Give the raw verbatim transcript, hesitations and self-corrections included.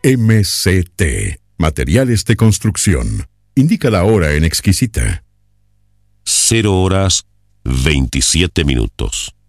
M C T, Materiales de Construcción. Indica la hora en Exquisita. Cero horas veintisiete minutos.